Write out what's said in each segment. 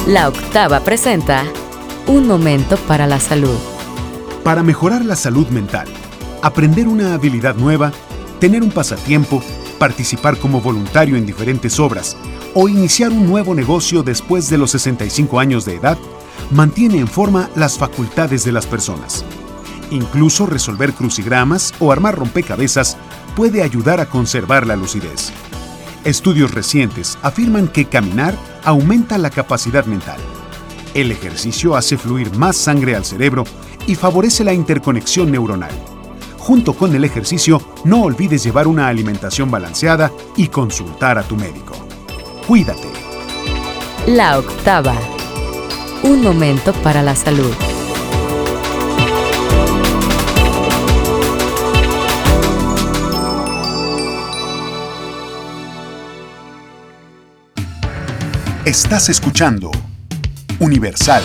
La Octava presenta Un momento para la salud. Para mejorar la salud mental, aprender una habilidad nueva, tener un pasatiempo, participar como voluntario en diferentes obras o iniciar un nuevo negocio después de los 65 años de edad, mantiene en forma las facultades de las personas. Incluso resolver crucigramas o armar rompecabezas puede ayudar a conservar la lucidez. Estudios recientes afirman que caminar aumenta la capacidad mental. El ejercicio hace fluir más sangre al cerebro y favorece la interconexión neuronal. Junto con el ejercicio, no olvides llevar una alimentación balanceada y consultar a tu médico. Cuídate. La Octava. Un momento para la salud. Estás escuchando Universal.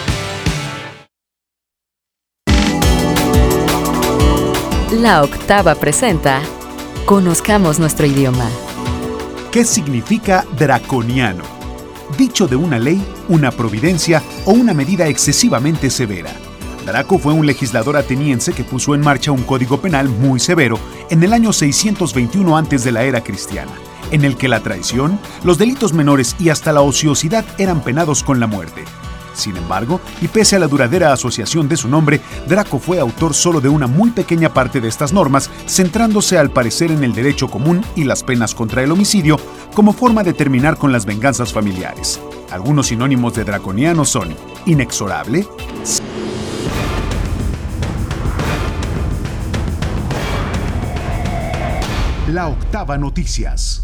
La Octava presenta Conozcamos nuestro idioma. ¿Qué significa draconiano? Dicho de una ley, una providencia o una medida excesivamente severa. Draco fue un legislador ateniense que puso en marcha un código penal muy severo en el año 621 antes de la era cristiana, en el que la traición, los delitos menores y hasta la ociosidad eran penados con la muerte. Sin embargo, y pese a la duradera asociación de su nombre, Draco fue autor solo de una muy pequeña parte de estas normas, centrándose al parecer en el derecho común y las penas contra el homicidio como forma de terminar con las venganzas familiares. Algunos sinónimos de draconiano son inexorable, La Octava Noticias.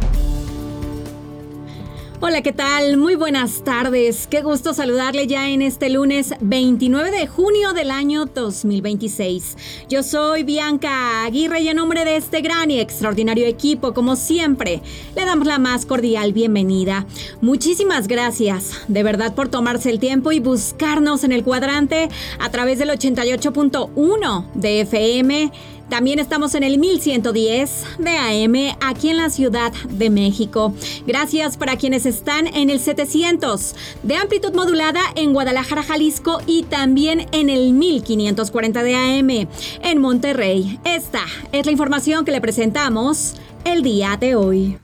Hola, ¿qué tal? Muy buenas tardes. Qué gusto saludarle ya en este lunes 29 de junio del año 2026. Yo soy Bianca Aguirre y en nombre de este gran y extraordinario equipo, como siempre, le damos la más cordial bienvenida. Muchísimas gracias, de verdad, por tomarse el tiempo y buscarnos en el cuadrante a través del 88.1 de FM. También estamos en el 1110 de AM aquí en la Ciudad de México. Gracias para quienes están en el 700 de amplitud modulada en Guadalajara, Jalisco y también en el 1540 de AM en Monterrey. Esta es la información que le presentamos el día de hoy.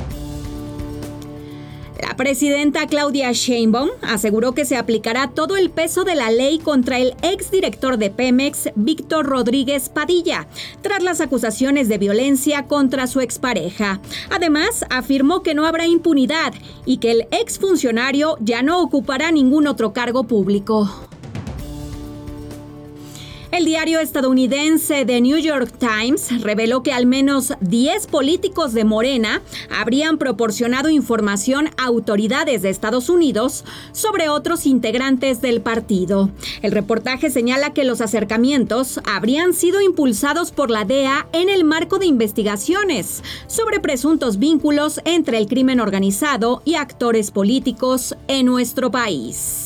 La presidenta Claudia Sheinbaum aseguró que se aplicará todo el peso de la ley contra el exdirector de Pemex, Víctor Rodríguez Padilla, tras las acusaciones de violencia contra su expareja. Además, afirmó que no habrá impunidad y que el exfuncionario ya no ocupará ningún otro cargo público. El diario estadounidense The New York Times reveló que al menos 10 políticos de Morena habrían proporcionado información a autoridades de Estados Unidos sobre otros integrantes del partido. El reportaje señala que los acercamientos habrían sido impulsados por la DEA en el marco de investigaciones sobre presuntos vínculos entre el crimen organizado y actores políticos en nuestro país.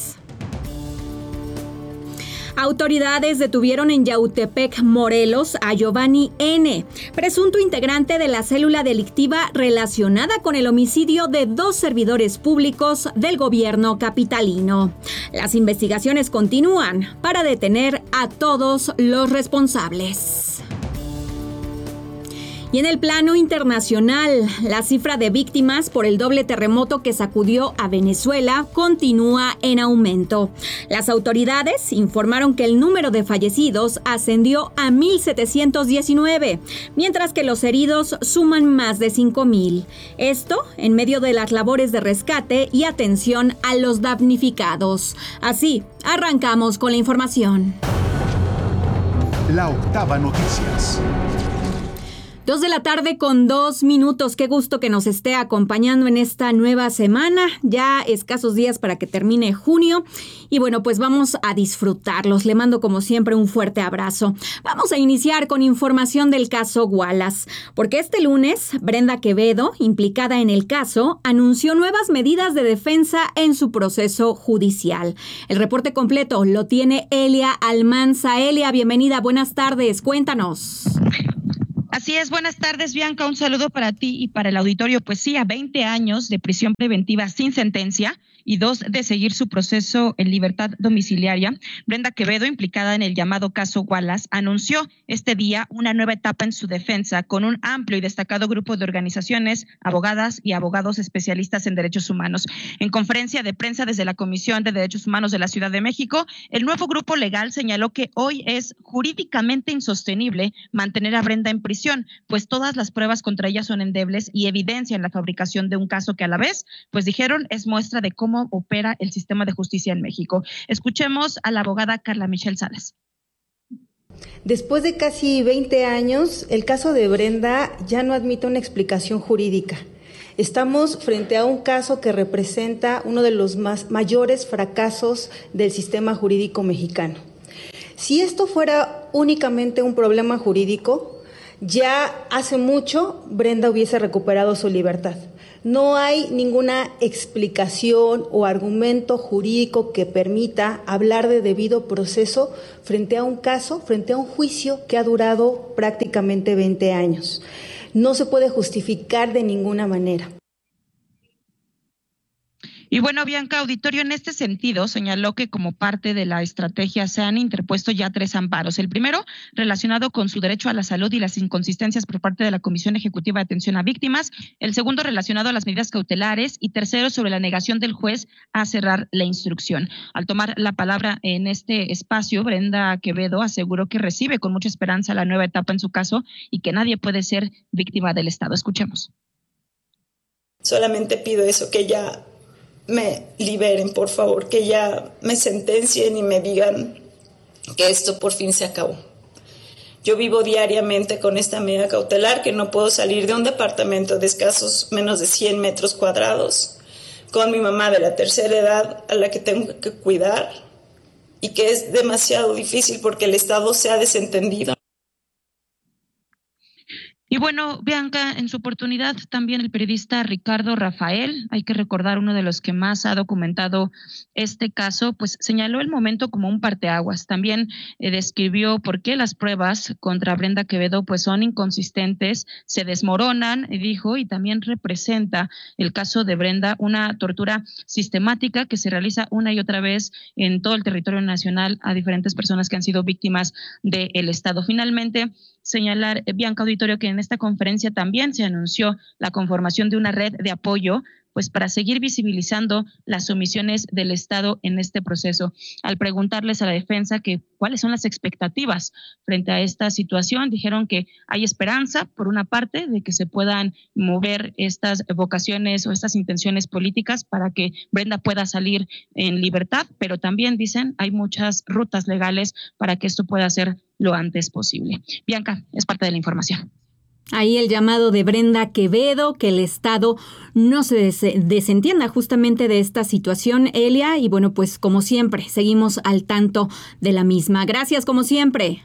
Autoridades detuvieron en Yautepec, Morelos, a Giovanni N., presunto integrante de la célula delictiva relacionada con el homicidio de 2 servidores públicos del gobierno capitalino. Las investigaciones continúan para detener a todos los responsables. Y en el plano internacional, la cifra de víctimas por el doble terremoto que sacudió a Venezuela continúa en aumento. Las autoridades informaron que el número de fallecidos ascendió a 1,719, mientras que los heridos suman más de 5,000. Esto en medio de las labores de rescate y atención a los damnificados. Así, arrancamos con la información. La Octava Noticias. 2 de la tarde con 2 minutos. Qué gusto que nos esté acompañando en esta nueva semana. Ya escasos días para que termine junio. Y bueno, pues vamos a disfrutarlos. Le mando como siempre un fuerte abrazo. Vamos a iniciar con información del caso Wallace. Porque este lunes, Brenda Quevedo, implicada en el caso, anunció nuevas medidas de defensa en su proceso judicial. El reporte completo lo tiene Elia Almanza. Elia, bienvenida. Buenas tardes. Cuéntanos. Así es, buenas tardes, Bianca, un saludo para ti y para el auditorio. Pues sí, a 20 años de prisión preventiva sin sentencia y 2 de seguir su proceso en libertad domiciliaria, Brenda Quevedo, implicada en el llamado caso Wallace, anunció este día una nueva etapa en su defensa con un amplio y destacado grupo de organizaciones, abogadas y abogados especialistas en derechos humanos. En conferencia de prensa desde la Comisión de Derechos Humanos de la Ciudad de México, el nuevo grupo legal señaló que hoy es jurídicamente insostenible mantener a Brenda en prisión, pues todas las pruebas contra ella son endebles y evidencian la fabricación de un caso que a la vez, pues dijeron, es muestra de cómo opera el sistema de justicia en México. Escuchemos a la abogada Carla Michelle Salas. Después de casi 20 años, el caso de Brenda ya no admite una explicación jurídica. Estamos frente a un caso que representa uno de los mayores fracasos del sistema jurídico mexicano. Si esto fuera únicamente un problema jurídico, ya hace mucho Brenda hubiese recuperado su libertad. No hay ninguna explicación o argumento jurídico que permita hablar de debido proceso frente a un caso, frente a un juicio que ha durado prácticamente 20 años. No se puede justificar de ninguna manera. Y bueno, Bianca, auditorio, en este sentido señaló que como parte de la estrategia se han interpuesto ya 3 amparos. El primero, relacionado con su derecho a la salud y las inconsistencias por parte de la Comisión Ejecutiva de Atención a Víctimas. El segundo, relacionado a las medidas cautelares. Y tercero, sobre la negación del juez a cerrar la instrucción. Al tomar la palabra en este espacio, Brenda Quevedo aseguró que recibe con mucha esperanza la nueva etapa en su caso y que nadie puede ser víctima del Estado. Escuchemos. Solamente pido eso, que ya me liberen, por favor, que ya me sentencien y me digan que esto por fin se acabó. Yo vivo diariamente con esta medida cautelar, que no puedo salir de un departamento de escasos menos de 100 metros cuadrados, con mi mamá de la tercera edad a la que tengo que cuidar y que es demasiado difícil porque el Estado se ha desentendido. Y bueno, Bianca, en su oportunidad también el periodista Ricardo Rafael, hay que recordar uno de los que más ha documentado este caso, pues señaló el momento como un parteaguas. También describió por qué las pruebas contra Brenda Quevedo pues son inconsistentes, se desmoronan, dijo, y también representa el caso de Brenda una tortura sistemática que se realiza una y otra vez en todo el territorio nacional a diferentes personas que han sido víctimas del Estado. Finalmente, señalar, Bianca, auditorio, que en esta conferencia también se anunció la conformación de una red de apoyo pues para seguir visibilizando las omisiones del Estado en este proceso. Al preguntarles a la defensa que cuáles son las expectativas frente a esta situación, dijeron que hay esperanza, por una parte, de que se puedan mover estas vocaciones o estas intenciones políticas para que Brenda pueda salir en libertad, pero también dicen hay muchas rutas legales para que esto pueda ser lo antes posible. Bianca, es parte de la información. Ahí el llamado de Brenda Quevedo, que el Estado no se desentienda justamente de esta situación, Elia, y bueno, pues como siempre, seguimos al tanto de la misma. Gracias, como siempre.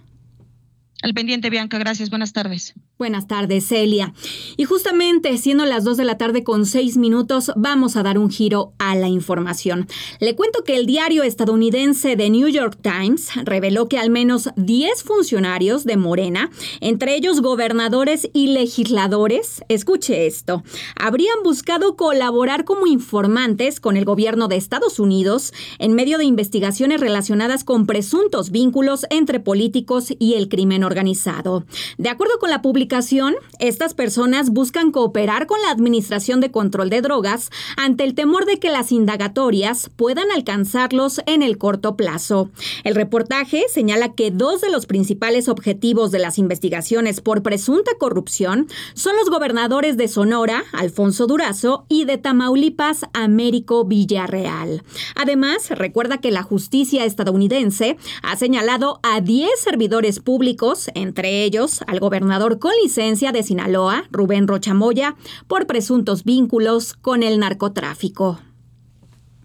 Al pendiente, Bianca, gracias, buenas tardes. Buenas tardes, Celia. Y justamente siendo las 2 de la tarde con 6 minutos, vamos a dar un giro a la información. Le cuento que el diario estadounidense The New York Times reveló que al menos 10 funcionarios de Morena, entre ellos gobernadores y legisladores, escuche esto, habrían buscado colaborar como informantes con el gobierno de Estados Unidos en medio de investigaciones relacionadas con presuntos vínculos entre políticos y el crimen organizado. De acuerdo con la publicación, estas personas buscan cooperar con la Administración de Control de Drogas ante el temor de que las indagatorias puedan alcanzarlos en el corto plazo. El reportaje señala que 2 de los principales objetivos de las investigaciones por presunta corrupción son los gobernadores de Sonora, Alfonso Durazo, y de Tamaulipas, Américo Villarreal. Además, recuerda que la justicia estadounidense ha señalado a 10 servidores públicos, entre ellos al gobernador con licencia de Sinaloa, Rubén Rocha Moya, por presuntos vínculos con el narcotráfico.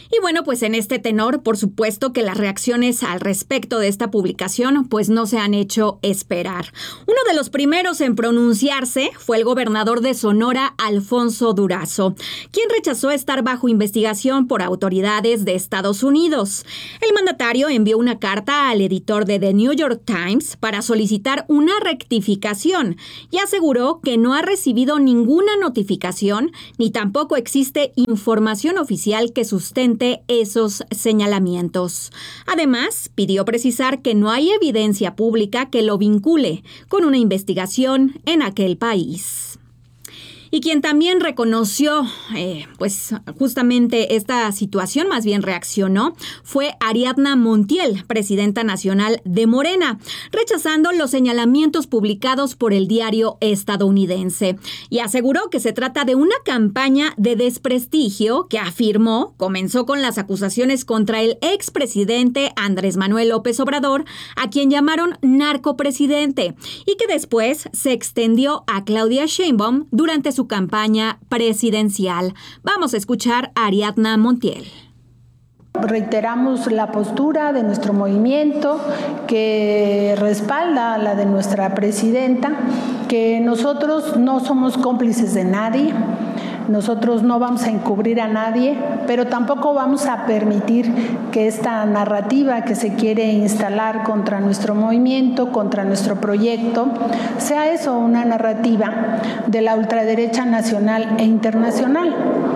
Y bueno, pues en este tenor, por supuesto que las reacciones al respecto de esta publicación pues no se han hecho esperar. Uno de los primeros en pronunciarse fue el gobernador de Sonora, Alfonso Durazo, quien rechazó estar bajo investigación por autoridades de Estados Unidos. El mandatario envió una carta al editor de The New York Times para solicitar una rectificación y aseguró que no ha recibido ninguna notificación ni tampoco existe información oficial que sustente esos señalamientos. Además, pidió precisar que no hay evidencia pública que lo vincule con una investigación en aquel país. Y quien también reconoció, pues justamente esta situación, más bien reaccionó, fue Ariadna Montiel, presidenta nacional de Morena, rechazando los señalamientos publicados por el diario estadounidense. Y aseguró que se trata de una campaña de desprestigio que afirmó comenzó con las acusaciones contra el expresidente Andrés Manuel López Obrador, a quien llamaron narcopresidente, y que después se extendió a Claudia Sheinbaum durante su campaña presidencial. Vamos a escuchar a Ariadna Montiel. Reiteramos la postura de nuestro movimiento que respalda la de nuestra presidenta, que nosotros no somos cómplices de nadie, nosotros no vamos a encubrir a nadie, pero tampoco vamos a permitir que esta narrativa que se quiere instalar contra nuestro movimiento, contra nuestro proyecto, sea eso, una narrativa de la ultraderecha nacional e internacional.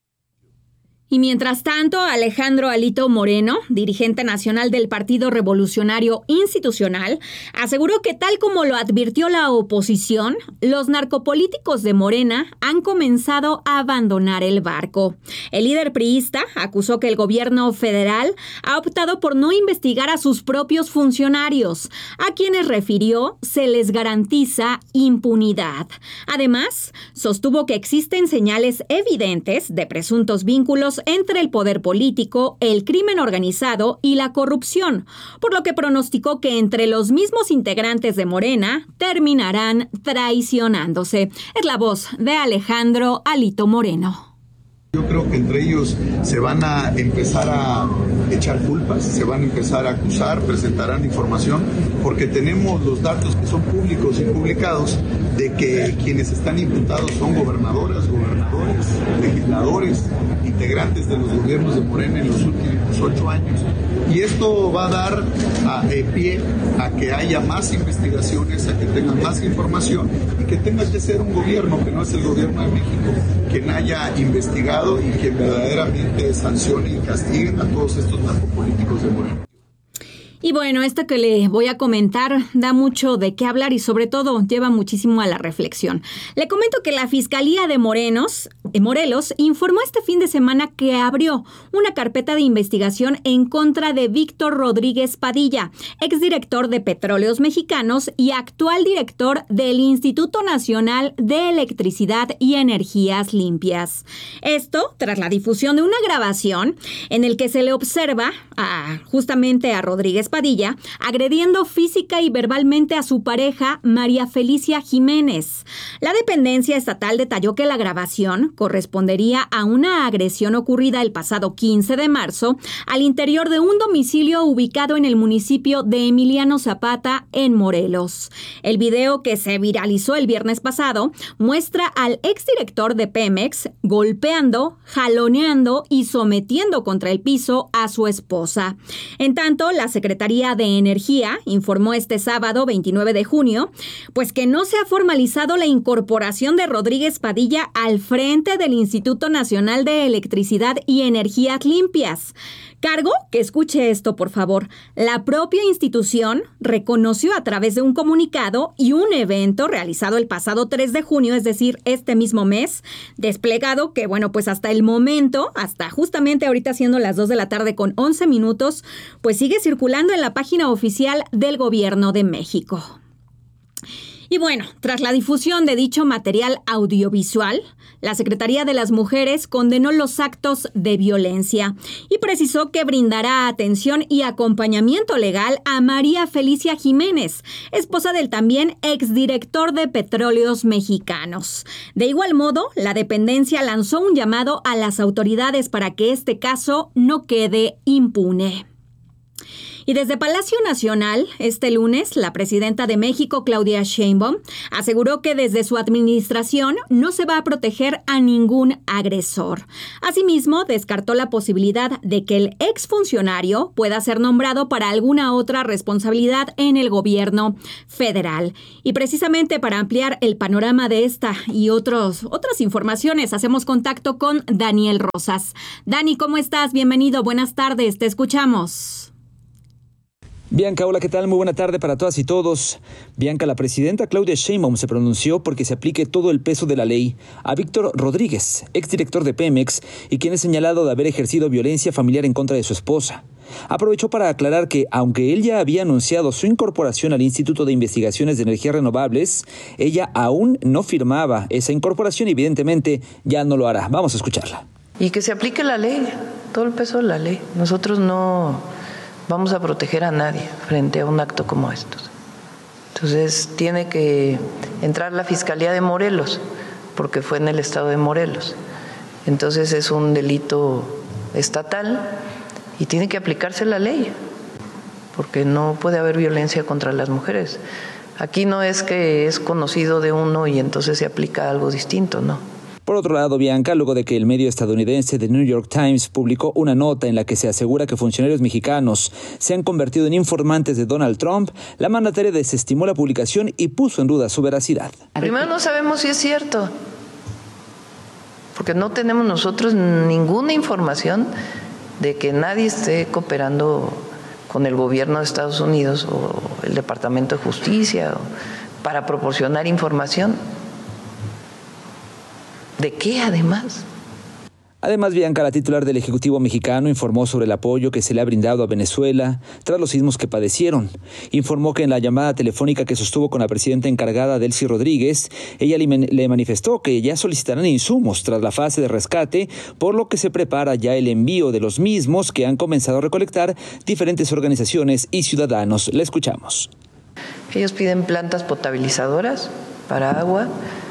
Y mientras tanto, Alejandro Alito Moreno, dirigente nacional del Partido Revolucionario Institucional, aseguró que tal como lo advirtió la oposición, los narcopolíticos de Morena han comenzado a abandonar el barco. El líder priista acusó que el gobierno federal ha optado por no investigar a sus propios funcionarios, a quienes refirió se les garantiza impunidad. Además, sostuvo que existen señales evidentes de presuntos vínculos entre el poder político, el crimen organizado y la corrupción, por lo que pronosticó que entre los mismos integrantes de Morena terminarán traicionándose. Es la voz de Alejandro Alito Moreno. Yo creo que entre ellos se van a empezar a echar culpas, se van a empezar a acusar, presentarán información, porque tenemos los datos que son públicos y publicados de que quienes están imputados son gobernadoras, gobernadores, legisladores, integrantes de los gobiernos de Morena en los últimos 8 años. Y esto va a dar pie a que haya más investigaciones, a que tengan más información y que tenga que ser un gobierno que no es el gobierno de México quien haya investigado y que verdaderamente sancione y castigue a todos estos narcopolíticos de Morena. Y bueno, esto que le voy a comentar da mucho de qué hablar y sobre todo lleva muchísimo a la reflexión. Le comento que la Fiscalía de Morelos informó este fin de semana que abrió una carpeta de investigación en contra de Víctor Rodríguez Padilla, exdirector de Petróleos Mexicanos y actual director del Instituto Nacional de Electricidad y Energías Limpias. Esto tras la difusión de una grabación en el que se le observa justamente a Rodríguez Padilla agrediendo física y verbalmente a su pareja María Felicia Jiménez. La dependencia estatal detalló que la grabación correspondería a una agresión ocurrida el pasado 15 de marzo al interior de un domicilio ubicado en el municipio de Emiliano Zapata, en Morelos. El video que se viralizó el viernes pasado muestra al exdirector de Pemex golpeando, jaloneando y sometiendo contra el piso a su esposa. En tanto, la Secretaría de Energía informó este sábado 29 de junio, pues que no se ha formalizado la incorporación de Rodríguez Padilla al frente del Instituto Nacional de Electricidad y Energías Limpias. Cargo, que escuche esto por favor, la propia institución reconoció a través de un comunicado y un evento realizado el pasado 3 de junio, es decir, este mismo mes, desplegado que bueno, pues hasta el momento, hasta justamente ahorita siendo las 2 de la tarde con 11 minutos, pues sigue circulando en la página oficial del Gobierno de México. Y Y bueno, tras la difusión de dicho material audiovisual, la Secretaría de las Mujeres condenó los actos de violencia y precisó que brindará atención y acompañamiento legal a María Felicia Jiménez, esposa del también exdirector de Petróleos Mexicanos. De igual modo, la dependencia lanzó un llamado a las autoridades para que este caso no quede impune. Y desde Palacio Nacional, este lunes, la presidenta de México, Claudia Sheinbaum, aseguró que desde su administración no se va a proteger a ningún agresor. Asimismo, descartó la posibilidad de que el exfuncionario pueda ser nombrado para alguna otra responsabilidad en el gobierno federal. Y precisamente para ampliar el panorama de esta y otras informaciones, hacemos contacto con Daniel Rosas. Dani, ¿cómo estás? Bienvenido, buenas tardes, te escuchamos. Bianca, hola, ¿qué tal? Muy buena tarde para todas y todos. Bianca, la presidenta Claudia Sheinbaum se pronunció porque se aplique todo el peso de la ley a Víctor Rodríguez, exdirector de Pemex, y quien es señalado de haber ejercido violencia familiar en contra de su esposa. Aprovechó para aclarar que, aunque él ya había anunciado su incorporación al Instituto de Investigaciones de Energías Renovables, ella aún no firmaba esa incorporación y evidentemente ya no lo hará. Vamos a escucharla. Y que se aplique la ley, todo el peso de la ley. Nosotros no vamos a proteger a nadie frente a un acto como estos. Entonces tiene que entrar la Fiscalía de Morelos, porque fue en el estado de Morelos. Entonces es un delito estatal y tiene que aplicarse la ley, porque no puede haber violencia contra las mujeres. Aquí no es que es conocido de uno y entonces se aplica algo distinto, no. Por otro lado, Bianca, luego de que el medio estadounidense The New York Times publicó una nota en la que se asegura que funcionarios mexicanos se han convertido en informantes de Donald Trump, la mandataria desestimó la publicación y puso en duda su veracidad. Primero, no sabemos si es cierto, porque no tenemos nosotros ninguna información de que nadie esté cooperando con el gobierno de Estados Unidos o el Departamento de Justicia para proporcionar información. ¿De qué además? Además, Bianca, la titular del Ejecutivo mexicano, informó sobre el apoyo que se le ha brindado a Venezuela tras los sismos que padecieron. Informó que en la llamada telefónica que sostuvo con la presidenta encargada, Delcy Rodríguez, ella le manifestó que ya solicitarán insumos tras la fase de rescate, por lo que se prepara ya el envío de los mismos que han comenzado a recolectar diferentes organizaciones y ciudadanos. La escuchamos. Ellos piden plantas potabilizadoras para agua,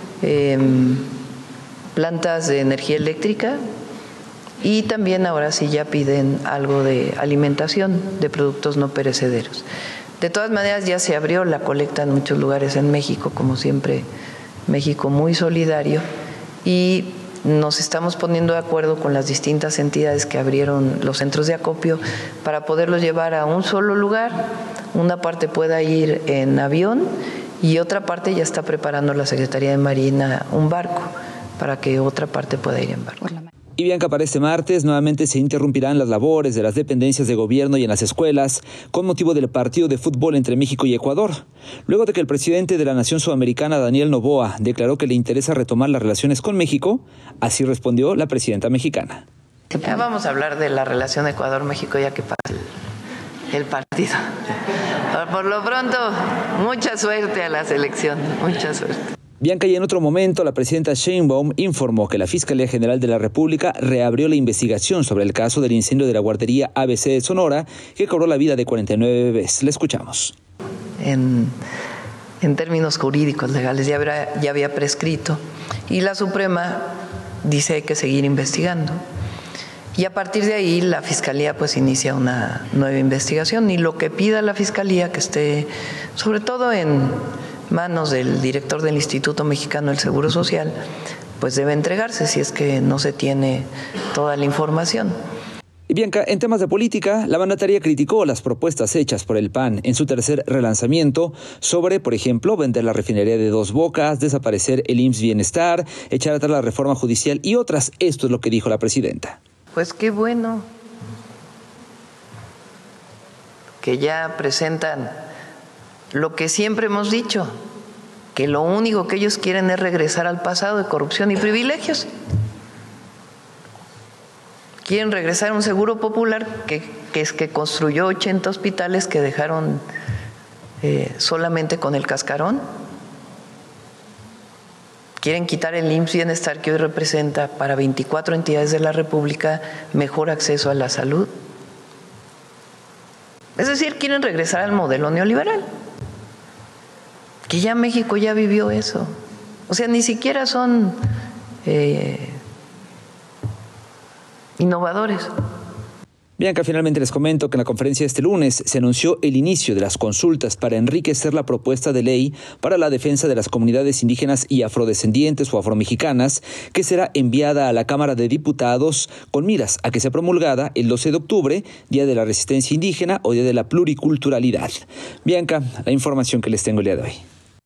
plantas de energía eléctrica y también ahora sí ya piden algo de alimentación de productos no perecederos. De todas maneras ya se abrió la colecta en muchos lugares en México, como siempre México muy solidario, y nos estamos poniendo de acuerdo con las distintas entidades que abrieron los centros de acopio para poderlos llevar a un solo lugar. Una parte pueda ir en avión y otra parte ya está preparando la Secretaría de Marina un barco para que otra parte pueda ir en barco. Y Bianca, para este martes nuevamente se interrumpirán las labores de las dependencias de gobierno y en las escuelas con motivo del partido de fútbol entre México y Ecuador, luego de que el presidente de la nación sudamericana, Daniel Noboa, declaró que le interesa retomar las relaciones con México. Así respondió la presidenta mexicana. Ya vamos a hablar de la relación Ecuador-México ya que pasa el partido. Por lo pronto, mucha suerte a la selección, mucha suerte. Bianca, y en otro momento, la presidenta Sheinbaum informó que la Fiscalía General de la República reabrió la investigación sobre el caso del incendio de la guardería ABC de Sonora, que cobró la vida de 49 bebés. Le escuchamos. En términos jurídicos legales ya había prescrito y la Suprema dice hay que seguir investigando. Y a partir de ahí la Fiscalía pues inicia una nueva investigación y lo que pida la Fiscalía, que esté sobre todo en manos del director del Instituto Mexicano del Seguro Social, pues debe entregarse si es que no se tiene toda la información. Y Bianca, en temas de política, la mandataria criticó las propuestas hechas por el PAN en su tercer relanzamiento sobre, por ejemplo, vender la refinería de Dos Bocas, desaparecer el IMSS Bienestar, echar atrás la reforma judicial y otras. Esto es lo que dijo la presidenta. Pues qué bueno que ya presentan lo que siempre hemos dicho, que lo único que ellos quieren es regresar al pasado de corrupción y privilegios. Quieren regresar a un seguro popular que construyó 80 hospitales que dejaron solamente con el cascarón Quieren quitar el IMSS Bienestar que hoy representa para 24 entidades de la República mejor acceso a la salud. Es decir, quieren regresar al modelo neoliberal, que ya México ya vivió eso. O sea, ni siquiera son innovadores. Bianca, finalmente les comento que en la conferencia de este lunes se anunció el inicio de las consultas para enriquecer la propuesta de ley para la defensa de las comunidades indígenas y afrodescendientes o afromexicanas, que será enviada a la Cámara de Diputados con miras a que sea promulgada el 12 de octubre, Día de la Resistencia Indígena o Día de la Pluriculturalidad. Bianca, la información que les tengo el día de hoy.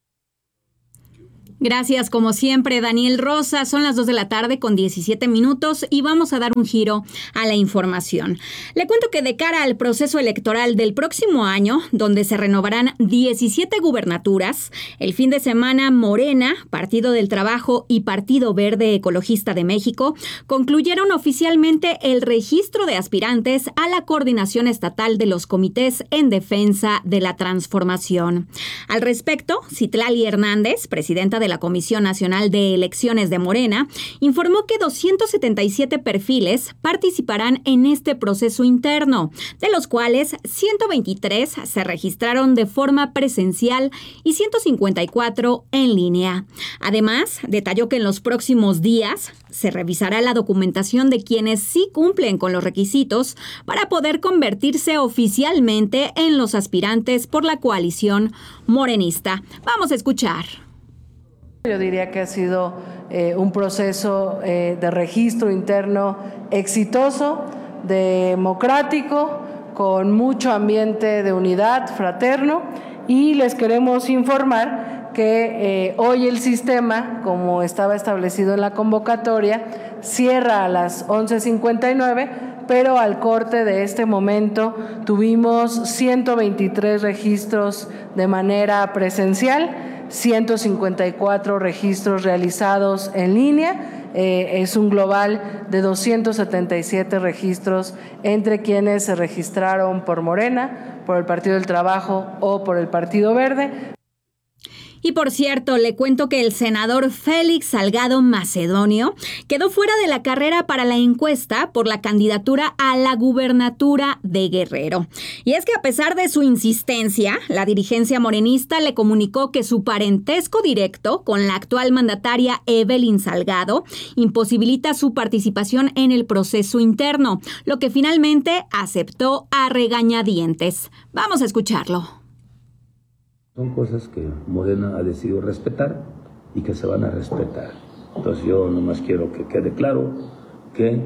Gracias, como siempre, Daniel Rosa. Son las 2 de la tarde con 17 minutos y vamos a dar un giro a la información. Le cuento que de cara al proceso electoral del próximo año, donde se renovarán 17 gubernaturas, el fin de semana Morena, Partido del Trabajo y Partido Verde Ecologista de México concluyeron oficialmente el registro de aspirantes a la coordinación estatal de los comités en defensa de la transformación. Al respecto, Citlali Hernández, presidenta de la Comisión Nacional de Elecciones de Morena, informó que 277 perfiles participarán en este proceso interno, de los cuales 123 se registraron de forma presencial y 154 en línea. Además, detalló que en los próximos días se revisará la documentación de quienes sí cumplen con los requisitos para poder convertirse oficialmente en los aspirantes por la coalición morenista. Vamos a escuchar. Yo diría que ha sido un proceso de registro interno exitoso, democrático, con mucho ambiente de unidad fraterno, y les queremos informar que hoy el sistema, como estaba establecido en la convocatoria, cierra a las 11:59, pero al corte de este momento tuvimos 123 registros de manera presencial, 154 registros realizados en línea. Es un global de 277 registros entre quienes se registraron por Morena, por el Partido del Trabajo o por el Partido Verde. Y por cierto, le cuento que el senador Félix Salgado Macedonio quedó fuera de la carrera para la encuesta por la candidatura a la gubernatura de Guerrero. Y es que a pesar de su insistencia, la dirigencia morenista le comunicó que su parentesco directo con la actual mandataria Evelyn Salgado imposibilita su participación en el proceso interno, lo que finalmente aceptó a regañadientes. Vamos a escucharlo. Son cosas que Morena ha decidido respetar y que se van a respetar. Entonces yo nomás quiero que quede claro que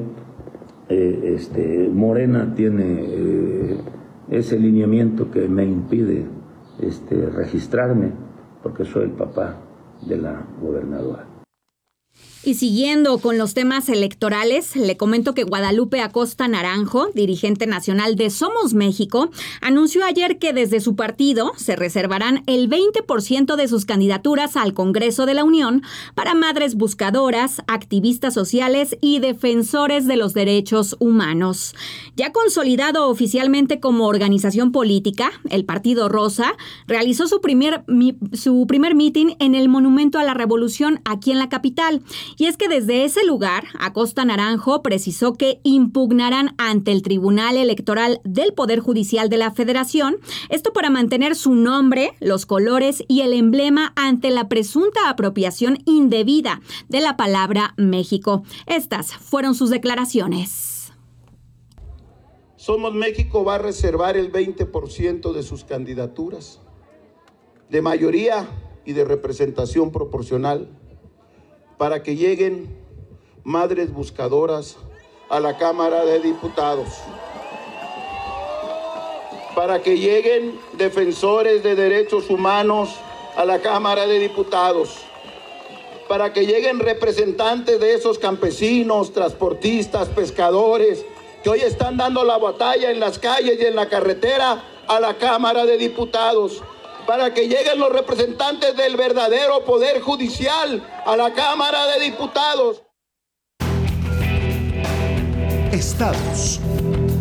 Morena tiene ese lineamiento que me impide registrarme porque soy el papá de la gobernadora. Y siguiendo con los temas electorales, le comento que Guadalupe Acosta Naranjo, dirigente nacional de Somos México, anunció ayer que desde su partido se reservarán el 20% de sus candidaturas al Congreso de la Unión para madres buscadoras, activistas sociales y defensores de los derechos humanos. Ya consolidado oficialmente como organización política, el Partido Rosa realizó su primer mitin en el Monumento a la Revolución aquí en la capital. Y es que desde ese lugar, Acosta Naranjo precisó que impugnarán ante el Tribunal Electoral del Poder Judicial de la Federación, esto para mantener su nombre, los colores y el emblema ante la presunta apropiación indebida de la palabra México. Estas fueron sus declaraciones. Somos México va a reservar el 20% de sus candidaturas, de mayoría y de representación proporcional, para que lleguen madres buscadoras a la Cámara de Diputados, para que lleguen defensores de derechos humanos a la Cámara de Diputados, para que lleguen representantes de esos campesinos, transportistas, pescadores, que hoy están dando la batalla en las calles y en la carretera a la Cámara de Diputados, para que lleguen los representantes del verdadero Poder Judicial a la Cámara de Diputados. Estados.